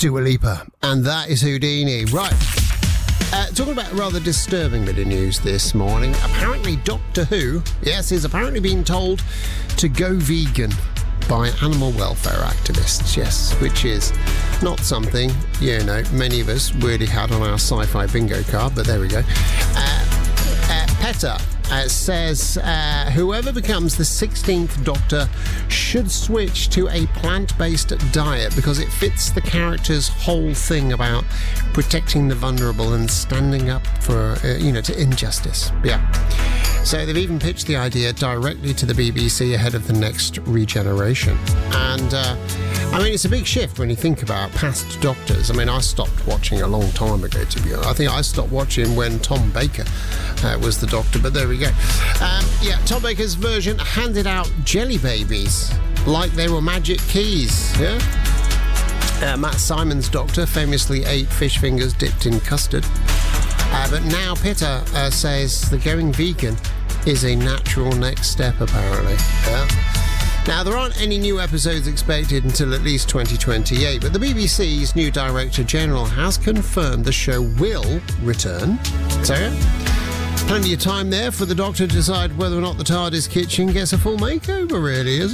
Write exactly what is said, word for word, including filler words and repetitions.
Dua Lipa, and that is Houdini. Right. Uh, talking about a rather disturbing bit of news this morning. Apparently Doctor Who, yes, is apparently being told to go vegan by animal welfare activists, yes, which is not something, you know, many of us really had on our sci-fi bingo card, but there we go. Uh, uh, PETA uh, says uh, whoever becomes the sixteenth Doctor should switch to a plant-based diet because it fits the character's whole thing about protecting the vulnerable and standing up for, uh, you know, to injustice. Yeah. So they've even pitched the idea directly to the B B C ahead of the next regeneration. And, uh, I mean, it's a big shift when you think about past Doctors. I mean, I stopped watching a long time ago, to be honest. I think I stopped watching when Tom Baker uh, was the Doctor, but there we go. Um, yeah, Tom Baker's version handed out jelly babies like they were magic keys, yeah? Uh, Matt Simon's Doctor famously ate fish fingers dipped in custard. Uh, but now PETA uh, says the going vegan is a natural next step, apparently. Yeah. Now, there aren't any new episodes expected until at least twenty twenty-eight, but the B B C's new Director General has confirmed the show will return. So, yeah, plenty of time there for the Doctor to decide whether or not the TARDIS kitchen gets a full makeover, really, is